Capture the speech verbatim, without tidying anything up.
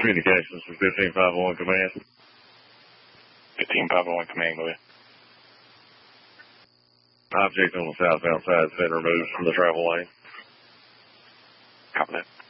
Communications for fifteen five oh one Command. fifteen five oh one Command, go ahead. Object on the southbound side has been removed from the travel lane. Copy that.